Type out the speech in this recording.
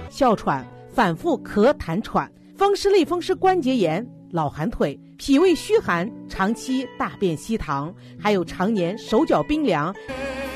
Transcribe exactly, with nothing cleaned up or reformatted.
哮喘、反复咳痰喘、风湿类风湿关节炎、老寒腿、脾胃虚寒、长期大便稀溏，还有常年手脚冰凉。